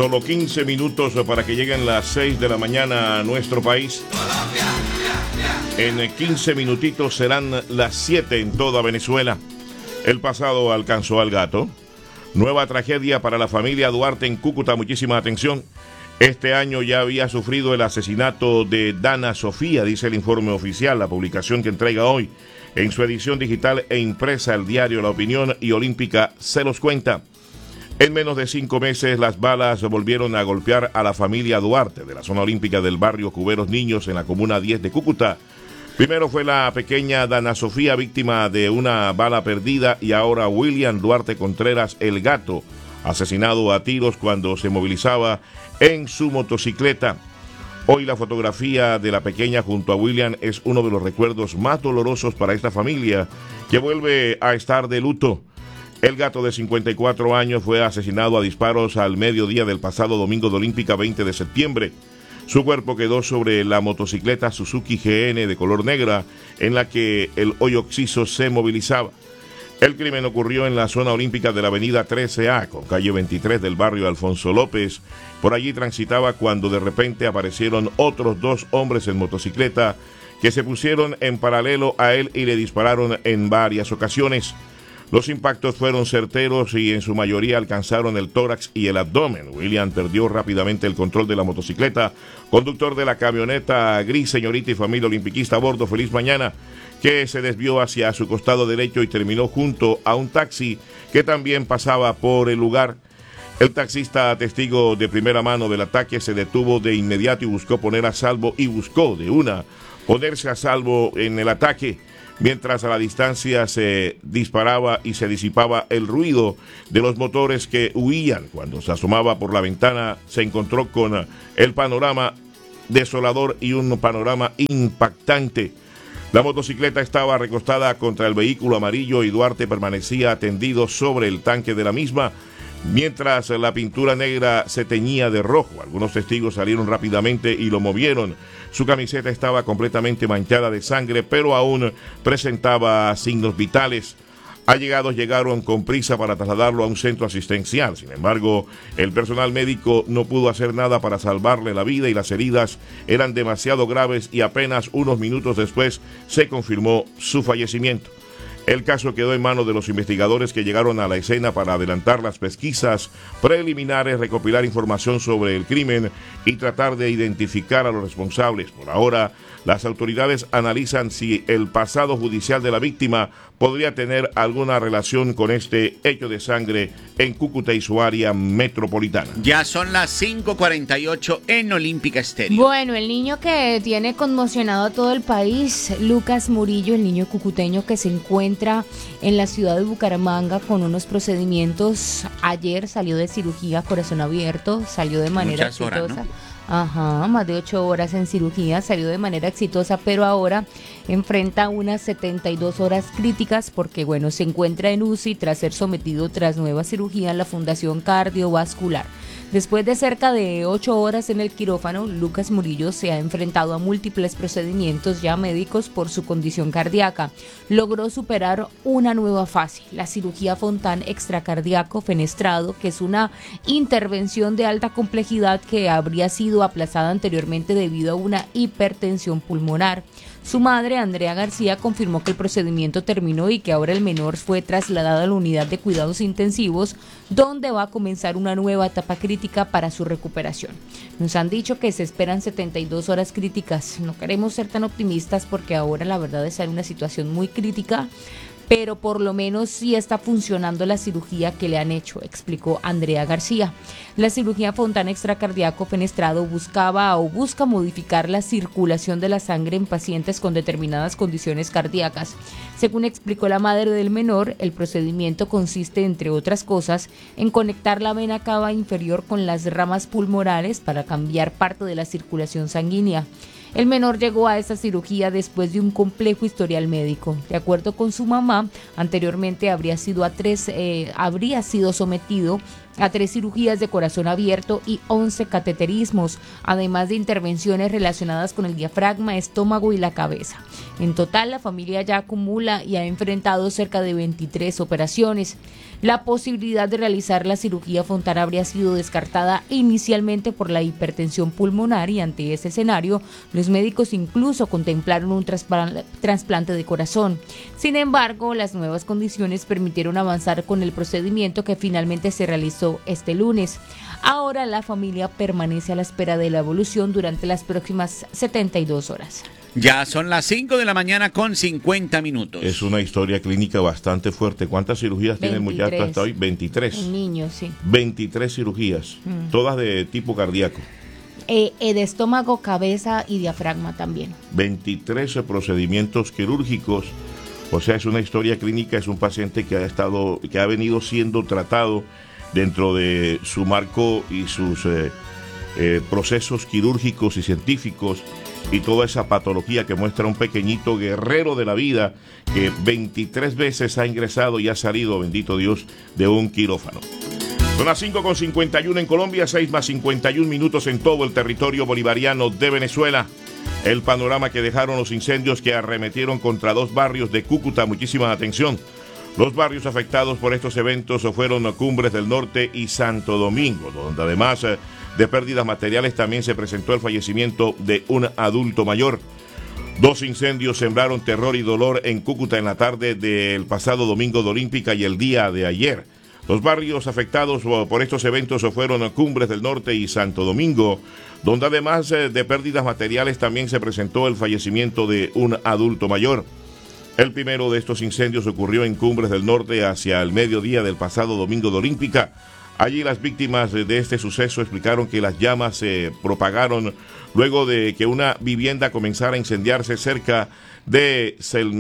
Solo 15 minutos para que lleguen las 6 de la mañana a nuestro país. En 15 minutitos serán las 7 en toda Venezuela. El pasado alcanzó al gato. Nueva tragedia para la familia Duarte en Cúcuta. Muchísima atención. Este año ya había sufrido el asesinato de Dana Sofía, dice el informe oficial, la publicación que entrega hoy. En su edición digital e impresa, el diario La Opinión y Olímpica se los cuenta. En menos de 5 meses, las balas volvieron a golpear a la familia Duarte de la zona olímpica del barrio Cuberos Niños en la comuna 10 de Cúcuta. Primero fue la pequeña Dana Sofía, víctima de una bala perdida, y ahora William Duarte Contreras, el gato, asesinado a tiros cuando se movilizaba en su motocicleta. Hoy la fotografía de la pequeña junto a William es uno de los recuerdos más dolorosos para esta familia, que vuelve a estar de luto. El gato de 54 años fue asesinado a disparos al mediodía del pasado domingo de Olímpica 20 de septiembre. Su cuerpo quedó sobre la motocicleta Suzuki GN de color negra en la que el hoyo occiso se movilizaba. El crimen ocurrió en la zona olímpica de la avenida 13A, con calle 23 del barrio Alfonso López. Por allí transitaba cuando de repente aparecieron otros 2 hombres en motocicleta que se pusieron en paralelo a él y le dispararon en varias ocasiones. Los impactos fueron certeros y en su mayoría alcanzaron el tórax y el abdomen. William perdió rápidamente el control de la motocicleta. Conductor de la camioneta gris, señorita y familia olimpiquista a bordo, feliz mañana, que se desvió hacia su costado derecho y terminó junto a un taxi que también pasaba por el lugar. El taxista, testigo de primera mano del ataque, se detuvo de inmediato y buscó ponerse a salvo en el ataque. Mientras a la distancia se disparaba y se disipaba el ruido de los motores que huían. Cuando se asomaba por la ventana se encontró con el panorama desolador y un panorama impactante. La motocicleta estaba recostada contra el vehículo amarillo y Duarte permanecía tendido sobre el tanque de la misma, mientras la pintura negra se teñía de rojo. Algunos testigos salieron rápidamente y lo movieron. Su camiseta estaba completamente manchada de sangre, pero aún presentaba signos vitales. Allegados llegaron con prisa para trasladarlo a un centro asistencial. Sin embargo, el personal médico no pudo hacer nada para salvarle la vida y las heridas eran demasiado graves y apenas unos minutos después se confirmó su fallecimiento. El caso quedó en manos de los investigadores que llegaron a la escena para adelantar las pesquisas preliminares, recopilar información sobre el crimen y tratar de identificar a los responsables. Por ahora, las autoridades analizan si el pasado judicial de la víctima podría tener alguna relación con este hecho de sangre en Cúcuta y su área metropolitana. Ya son las 5:48 en Olímpica Estéreo. Bueno, el niño que tiene conmocionado a todo el país, Lucas Murillo, el niño cucuteño que se encuentra en la ciudad de Bucaramanga con unos procedimientos. Ayer salió de cirugía, corazón abierto, salió de manera exitosa. Horas, ¿no? Ajá, más de 8 horas en cirugía, salió de manera exitosa, pero ahora enfrenta unas 72 horas críticas porque, bueno, se encuentra en UCI tras ser sometido tras nueva cirugía en la Fundación Cardiovascular. Después de cerca de 8 horas en el quirófano, Lucas Murillo se ha enfrentado a múltiples procedimientos ya médicos por su condición cardíaca. Logró superar una nueva fase, la cirugía Fontán extracardíaco fenestrado, que es una intervención de alta complejidad que habría sido aplazada anteriormente debido a una hipertensión pulmonar. Su madre, Andrea García, confirmó que el procedimiento terminó y que ahora el menor fue trasladado a la unidad de cuidados intensivos, donde va a comenzar una nueva etapa crítica para su recuperación. Nos han dicho que se esperan 72 horas críticas. No queremos ser tan optimistas porque ahora la verdad es que hay una situación muy crítica, pero por lo menos sí está funcionando la cirugía que le han hecho, explicó Andrea García. La cirugía Fontán extracardíaco fenestrado busca modificar la circulación de la sangre en pacientes con determinadas condiciones cardíacas. Según explicó la madre del menor, el procedimiento consiste, entre otras cosas, en conectar la vena cava inferior con las ramas pulmonares para cambiar parte de la circulación sanguínea. El menor llegó a esa cirugía después de un complejo historial médico. De acuerdo con su mamá, anteriormente habría sido sometido a 3 cirugías de corazón abierto y 11 cateterismos, además de intervenciones relacionadas con el diafragma, estómago y la cabeza. En total, la familia ya acumula y ha enfrentado cerca de 23 operaciones. La posibilidad de realizar la cirugía Fontana habría sido descartada inicialmente por la hipertensión pulmonar y ante ese escenario, los médicos incluso contemplaron un trasplante de corazón. Sin embargo, las nuevas condiciones permitieron avanzar con el procedimiento que finalmente se realizó este lunes. Ahora la familia permanece a la espera de la evolución durante las próximas 72 horas. Ya son las 5 de la mañana con 50 minutos. Es una historia clínica bastante fuerte. ¿Cuántas cirugías tiene el muchacho hasta hoy? 23. Un niño, sí. 23 cirugías, todas de tipo cardíaco. De estómago, cabeza y diafragma también. 23 procedimientos quirúrgicos. O sea, es una historia clínica, es un paciente que ha venido siendo tratado dentro de su marco y sus procesos quirúrgicos y científicos y toda esa patología que muestra un pequeñito guerrero de la vida que 23 veces ha ingresado y ha salido, bendito Dios, de un quirófano. Son las 5:51 en Colombia, 6:51 minutos en todo el territorio bolivariano de Venezuela. El panorama que dejaron los incendios que arremetieron contra 2 barrios de Cúcuta. Muchísima atención. Los barrios afectados por estos eventos fueron Cumbres del Norte y Santo Domingo, donde además de pérdidas materiales también se presentó el fallecimiento de un adulto mayor. 2 incendios sembraron terror y dolor en Cúcuta en la tarde del pasado domingo de Olímpica y el día de ayer. Los barrios afectados por estos eventos fueron Cumbres del Norte y Santo Domingo, donde además de pérdidas materiales también se presentó el fallecimiento de un adulto mayor. El primero de estos incendios ocurrió en Cumbres del Norte hacia el mediodía del pasado domingo de Olímpica. Allí las víctimas de este suceso explicaron que las llamas se propagaron luego de que una vivienda comenzara a incendiarse cerca de,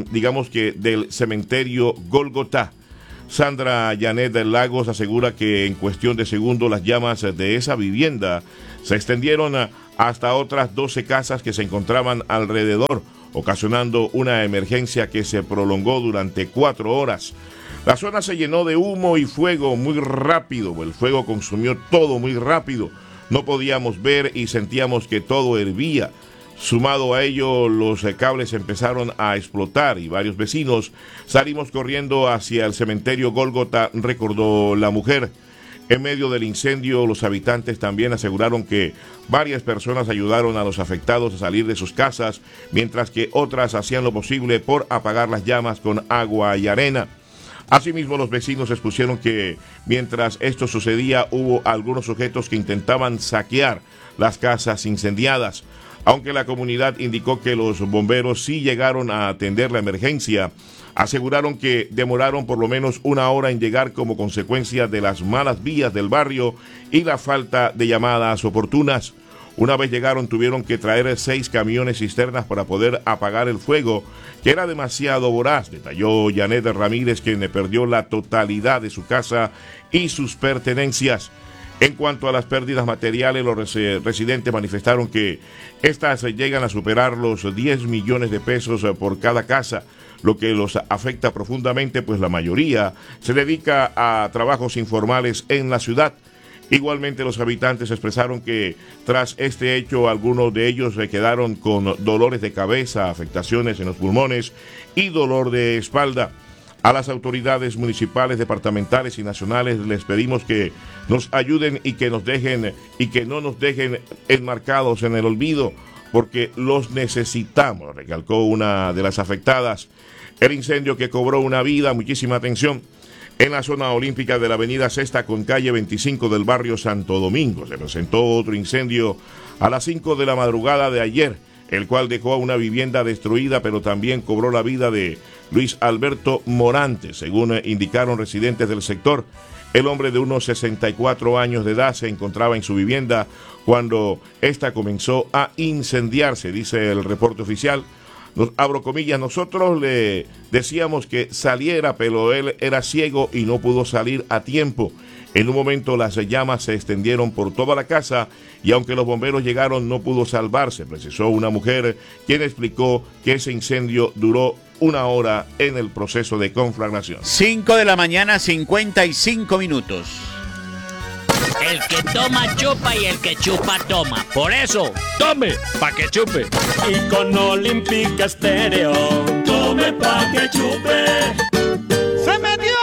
del cementerio Gólgota. Sandra Janet del Lagos asegura que en cuestión de segundos las llamas de esa vivienda se extendieron hasta otras 12 casas que se encontraban alrededor, ocasionando una emergencia que se prolongó durante 4 horas. La zona se llenó de humo y fuego muy rápido. El fuego consumió todo muy rápido. No podíamos ver y sentíamos que todo hervía. Sumado a ello, los cables empezaron a explotar y varios vecinos salimos corriendo hacia el cementerio Gólgota, recordó la mujer. En medio del incendio, los habitantes también aseguraron que varias personas ayudaron a los afectados a salir de sus casas, mientras que otras hacían lo posible por apagar las llamas con agua y arena. Asimismo, los vecinos expusieron que mientras esto sucedía, hubo algunos sujetos que intentaban saquear las casas incendiadas. Aunque la comunidad indicó que los bomberos sí llegaron a atender la emergencia, aseguraron que demoraron por lo menos 1 hora en llegar como consecuencia de las malas vías del barrio y la falta de llamadas oportunas. Una vez llegaron, tuvieron que traer 6 camiones cisternas para poder apagar el fuego, que era demasiado voraz, detalló Janet Ramírez, quien perdió la totalidad de su casa y sus pertenencias. En cuanto a las pérdidas materiales, los residentes manifestaron que estas llegan a superar los 10 millones de pesos por cada casa, lo que los afecta profundamente, pues la mayoría se dedica a trabajos informales en la ciudad. Igualmente, los habitantes expresaron que tras este hecho, algunos de ellos se quedaron con dolores de cabeza, afectaciones en los pulmones y dolor de espalda. A las autoridades municipales, departamentales y nacionales les pedimos que nos ayuden y que nos dejen y que no nos dejen enmarcados en el olvido, porque los necesitamos, recalcó una de las afectadas. El incendio que cobró una vida, muchísima atención, en la zona olímpica de la avenida Sexta con calle 25 del barrio Santo Domingo. Se presentó otro incendio a las 5 de la madrugada de ayer, el cual dejó a una vivienda destruida, pero también cobró la vida de Luis Alberto Morante, según indicaron residentes del sector. El hombre de unos 64 años de edad se encontraba en su vivienda cuando esta comenzó a incendiarse, dice el reporte oficial. Abro comillas, nosotros le decíamos que saliera, pero él era ciego y no pudo salir a tiempo. En un momento las llamas se extendieron por toda la casa y aunque los bomberos llegaron no pudo salvarse, precisó una mujer, quien explicó que ese incendio duró 1 hora en el proceso de conflagración. 5 de la mañana, 55 minutos. El que toma chupa y el que chupa toma. Por eso, tome pa' que chupe. Y con Olímpica Estéreo, tome pa' que chupe. Se metió